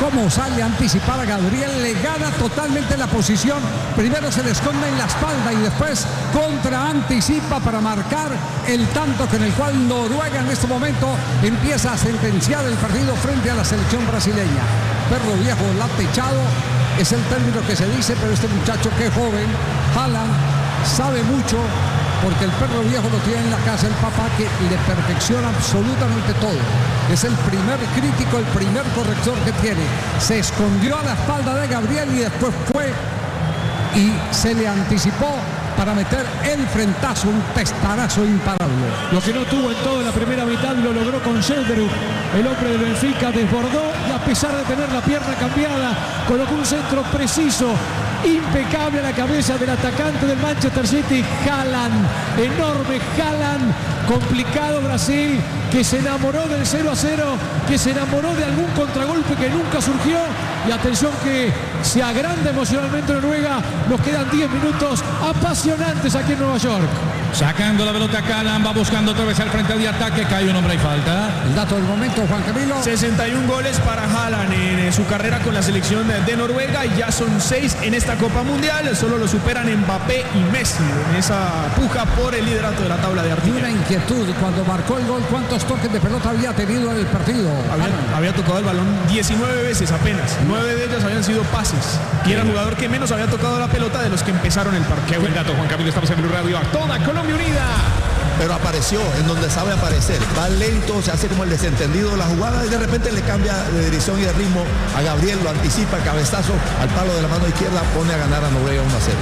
cómo sale a anticipar a Gabriel, le gana totalmente la posición, primero se le esconde en la espalda y después contraanticipa para marcar el tanto con el cual Noruega en este momento empieza a sentenciar el partido frente a la selección brasileña. Perro viejo latechado es el término que se dice, pero este muchacho que es joven, Haaland, sabe mucho, porque el perro viejo lo tiene en la casa el papá, que le perfecciona absolutamente todo. Es el primer crítico, el primer corrector que tiene. Se escondió a la espalda de Gabriel y después fue y se le anticipó para meter el frentazo, un testarazo imparable. Lo que no tuvo en toda la primera mitad lo logró con Schelderup. El hombre del Benfica desbordó y a pesar de tener la pierna cambiada, colocó un centro preciso, impecable a la cabeza del atacante del Manchester City, Haaland. Enorme Haaland. Complicado Brasil, que se enamoró del 0-0, que se enamoró de algún contragolpe que nunca surgió. Y atención que se agranda emocionalmente Noruega. Nos quedan 10 minutos apasionantes aquí en Nueva York. Sacando la pelota Haaland, va buscando otra vez al frente de ataque, cae un hombre y falta. El dato del momento, Juan Camilo. 61 goles para Haaland en su carrera con la selección de Noruega y ya son 6 en esta Copa Mundial. Solo lo superan Mbappé y Messi en esa puja por el liderato de la tabla de artillería. Una inquietud, cuando marcó el gol, ¿cuántos toques de pelota había tenido en el partido? Había tocado el balón 19 veces apenas. 9 de ellas habían sido pases. Y era el jugador que menos había tocado la pelota de los que empezaron el partido. Qué buen dato, Juan Camilo. Estamos en Blue Radio. A toda Colombia unida. Pero apareció en donde sabe aparecer. Va lento, se hace como el desentendido de la jugada y de repente le cambia de dirección y de ritmo a Gabriel, lo anticipa, el cabezazo al palo de la mano izquierda, pone a ganar a Noruega 1-0.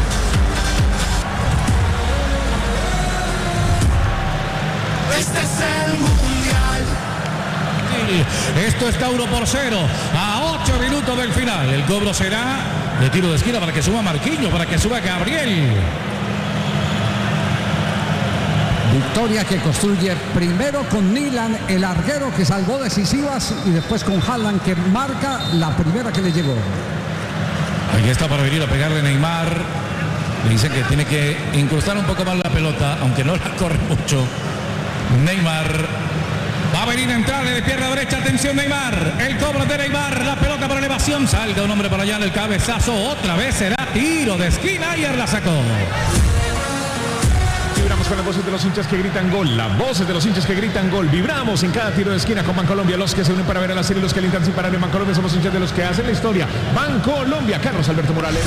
Este es el Mundial. Esto está 1-0 a 8 minutos del final. El cobro será de tiro de esquina para que suba Marquinhos, para que suba Gabriel. Victoria que construye primero con Nilan, el larguero que salvó decisivas, y después con Haaland que marca la primera que le llegó. Aquí está para venir a pegarle Neymar. Le dice que tiene que incrustar un poco más la pelota, aunque no la corre mucho. Neymar va a venir a entrarle de pierna derecha. Atención Neymar, el cobro de Neymar, la pelota para elevación, salga un hombre para allá en el cabezazo, otra vez será tiro de esquina. Ayer la sacó. Vibramos con las voces de los hinchas que gritan gol, las voces de los hinchas que gritan gol. Vibramos en cada tiro de esquina con Bancolombia, los que se unen para ver a la serie, los que alientan sin parar en Bancolombia. Somos hinchas de los que hacen la historia. Bancolombia, Carlos Alberto Morales.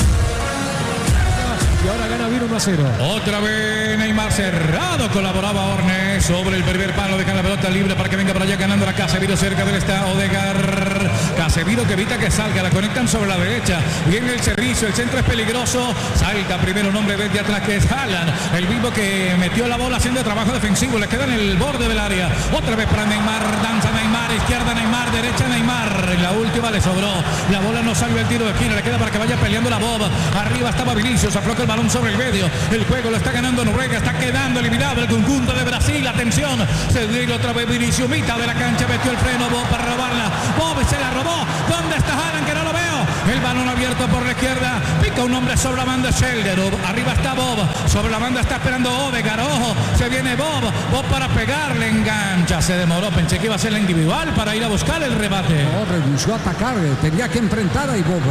Y ahora gana bien 1-0. Otra vez Neymar cerrado, colaboraba Orne sobre el primer palo, deja la pelota libre para que venga para allá ganando la Casemiro cerca del está Odegaard. Casemiro que evita que salga, la conectan sobre la derecha, viene el servicio, el centro es peligroso, salta primero un hombre desde atrás que es Haaland, el mismo que metió la bola haciendo trabajo defensivo, le queda en el borde del área, otra vez para Neymar, danza Neymar, izquierda Neymar, derecha Neymar, en la última le sobró, la bola no salió el tiro de esquina, le queda para que vaya peleando la Bob, arriba estaba Vinicius, afloca el balón sobre el medio, el juego lo está ganando Noruega, está quedando eliminado el conjunto de Brasil, atención, se dio otra vez Vinicius, mitad de la cancha, metió el freno Bob para robarla, Bob se la robó, ¿dónde está Haaland que no lo veo? El balón abierto por la izquierda, pica un hombre sobre la banda Schelderup, arriba está Bob, sobre la banda está esperando Odegaard, ojo, se viene Bob para pegarle, engancha, se demoró, pensé que iba a ser la individual para ir a buscar el rebate. No, renunció a atacar, tenía que enfrentar a Bob.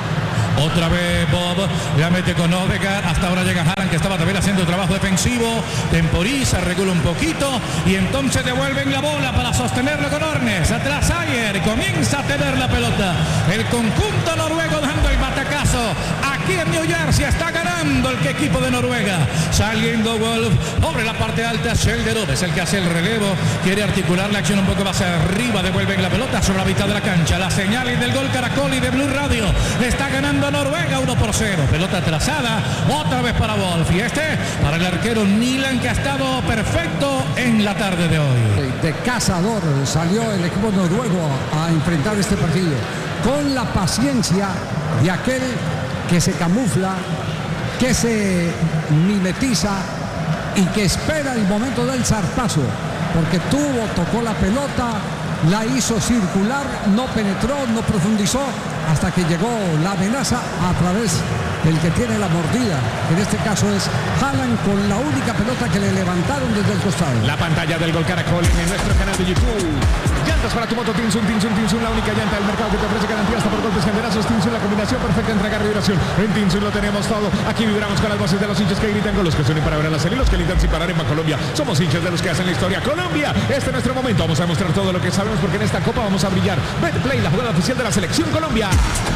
Otra vez Bob, la mete con Odegaard, hasta ahora llega Haaland que estaba también haciendo trabajo defensivo, temporiza, regula un poquito y entonces devuelven la bola para sostenerlo con Ornes, atrás Ayer, comienza a tener la pelota, el conjunto noruego dando el batacazo, aquí en New Jersey está ganando el equipo de Noruega, saliendo Wolf, sobre la parte alta, Schelderup es el que hace el relevo, quiere articular la acción un poco más arriba, devuelven la pelota sobre la mitad de la cancha, la señal del gol Caracol y de Blue Radio, está ganando Noruega 1-0, pelota trazada, otra vez para Wolf y este para el arquero Nilan que ha estado perfecto en la tarde de hoy. De cazador salió el equipo noruego a enfrentar este partido con la paciencia de aquel que se camufla, que se mimetiza y que espera el momento del zarpazo, porque tocó la pelota, la hizo circular, no penetró, no profundizó, hasta que llegó la amenaza a través del que tiene la mordida. En este caso es Haaland con la única pelota que le levantaron desde el costado. La pantalla del gol Caracol en nuestro canal de YouTube. Llantas llantas para tu moto Tinsun, la única llanta del mercado que te ofrece garantía hasta por golpes canderazos. Tinsun, la combinación perfecta entre agarre y vibración. En Tinsun lo tenemos todo. Aquí vibramos con las voces de los hinchas que gritan, con los que suenan para ver a la serie, los que gritan sin parar en Bancolombia. Somos hinchas de los que hacen la historia. Colombia, este es nuestro momento. Vamos a demostrar todo lo que sabemos porque en esta copa vamos a brillar. Betplay, la jugada oficial de la selección Colombia.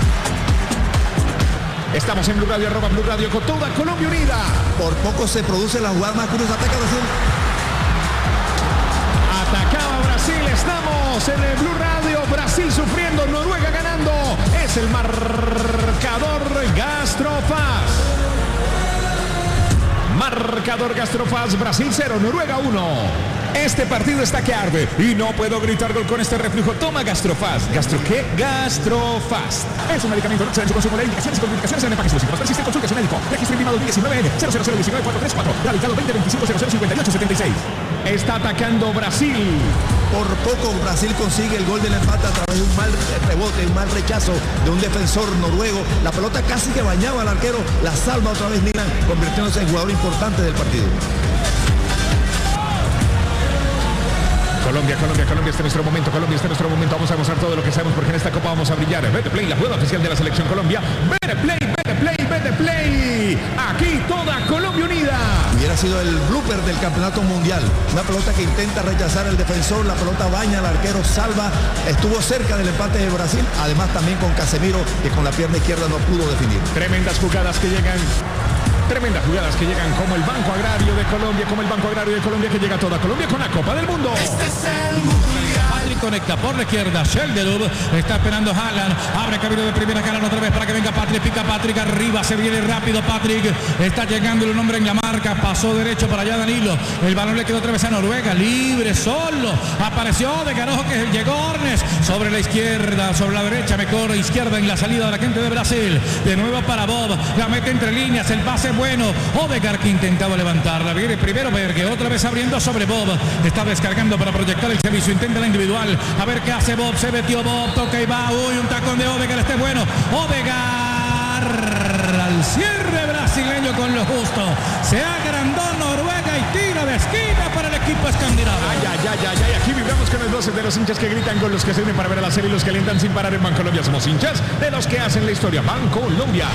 Estamos en Blue Radio, @Blue Radio, con toda Colombia unida. Por poco se produce la jugada más curiosa. Ataca Brasil. Atacaba Brasil, estamos en el Blue Radio. Brasil sufriendo, Noruega ganando. Es el marcador Gastrofast. Marcador Gastrofast, Brasil 0, Noruega 1. Este partido está que arde y no puedo gritar gol con este reflujo. Toma Gastrofast. ¿Gastro qué? Gastrofast. Es un medicamento en su consumo. Leer indicaciones y contraindicaciones en empaques exclusivos. Persiste, consulte a su médico. Registro intimado 19N 000194434. Radicado 2025005876. Está atacando Brasil. Por poco Brasil consigue el gol del empate a través de un mal rebote, un mal rechazo de un defensor noruego. La pelota casi que bañaba al arquero. La salva otra vez Nilan, convirtiéndose en jugador importante del partido. Colombia, este es nuestro momento. Colombia, este es nuestro momento. Vamos a mostrar todo lo que sabemos porque en esta copa vamos a brillar. Betplay, la jugada oficial de la selección Colombia. Betplay. Aquí toda Colombia unida. Hubiera sido el blooper del campeonato mundial. Una pelota que intenta rechazar el defensor, la pelota baña al arquero, salva. Estuvo cerca del empate de Brasil. Además también con Casemiro, que con la pierna izquierda no pudo definir. Tremendas jugadas que llegan como el Banco Agrario de Colombia, que llega a toda Colombia con la Copa del Mundo. Este es el mundial. Y conecta por la izquierda, Sheldon, está esperando Haaland, abre camino de primera, Haaland otra vez para que venga Patrick, pica Patrick, arriba, se viene rápido Patrick, está llegando un hombre en la marca, pasó derecho para allá Danilo, el balón le quedó otra vez a Noruega, libre, solo, apareció de Garojo que llegó Ornes, sobre la izquierda, sobre la derecha, mejor izquierda en la salida de la gente de Brasil, de nuevo para Bob, la mete entre líneas, el pase bueno, Odegaard que intentaba levantarla, viene primero Berge, otra vez abriendo sobre Bob, está descargando para proyectar el servicio, intenta la individual, a ver qué hace Bob, se metió Bob, toca y va, uy, un tacón de Odegaard, este bueno, Odegaard al cierre brasileño con lo justo, se agrandó Noruega y tira de esquina para el equipo escandinavo. Ay, aquí vibramos con las voces de los hinchas que gritan, con los que se unen para ver a la serie y los que alientan sin parar en Bancolombia. Somos hinchas de los que hacen la historia. Bancolombia.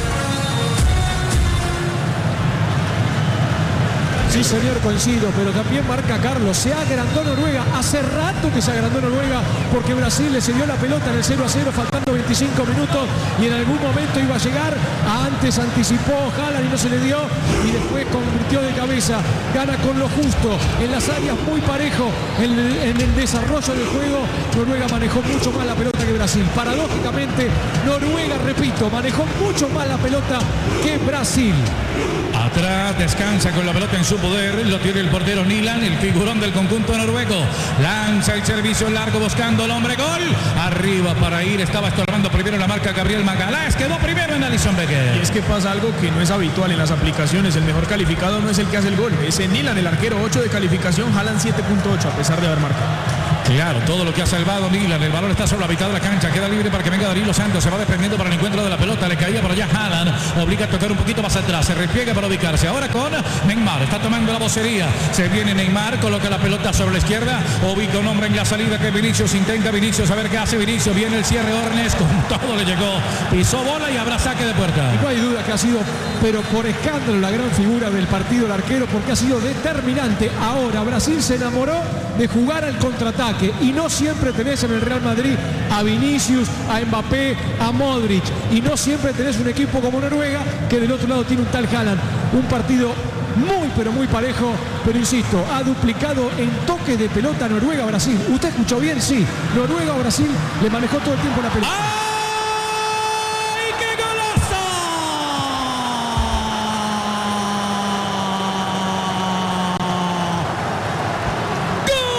Sí, señor, coincido, pero también marca Carlos. Se agrandó Noruega. Hace rato que se agrandó Noruega porque Brasil le cedió la pelota en el 0-0 faltando 25 minutos y en algún momento iba a llegar. Antes anticipó Haaland y no se le dio y después convirtió de cabeza. Gana con lo justo en las áreas, muy parejo en el desarrollo del juego. Noruega manejó mucho más la pelota que Brasil. Paradójicamente, Noruega, repito, manejó mucho más la pelota que Brasil. Atrás descansa con la pelota en su poder, lo tiene el portero Nilan, el figurón del conjunto noruego, lanza el servicio largo buscando el hombre, gol, arriba para ir, estaba estorbando primero la marca Gabriel Magalhães, quedó primero en Alisson Becker. Y es que pasa algo que no es habitual en las aplicaciones, el mejor calificado no es el que hace el gol, es Nilan, el arquero, 8 de calificación, Haaland 7.8 a pesar de haber marcado. Claro, todo lo que ha salvado Nilan, el balón está sobre la mitad de la cancha, queda libre para que venga Danilo Santos, se va desprendiendo para el encuentro de la pelota, le caía por allá Haaland, obliga a tocar un poquito más atrás, se repliega para ubicarse, ahora con Neymar, está tomando la vocería, se viene Neymar, coloca la pelota sobre la izquierda, ubica un hombre en la salida que Vinicius, intenta Vinicius, a ver qué hace Vinicius, viene el cierre Ornes, con todo le llegó, pisó bola y habrá saque de puerta. Y no hay duda que ha sido, pero por escándalo, la gran figura del partido el arquero, porque ha sido determinante. Ahora Brasil se enamoró de jugar al contraataque y no siempre tenés en el Real Madrid a Vinicius, a Mbappé, a Modric, y no siempre tenés un equipo como Noruega que del otro lado tiene un tal Haaland. Un partido muy pero muy parejo, pero insisto, ha duplicado en toques de pelota Noruega-Brasil. ¿Usted escuchó bien? Sí, Noruega-Brasil le manejó todo el tiempo la pelota.